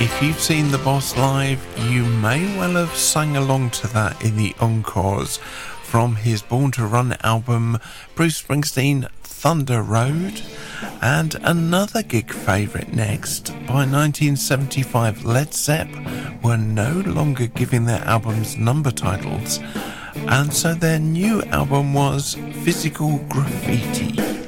If you've seen The Boss live, you may well have sung along to that in the encores from his Born to Run album, Bruce Springsteen, Thunder Road. And another gig favourite next. By 1975, Led Zepp were no longer giving their albums number titles, and so their new album was Physical Graffiti.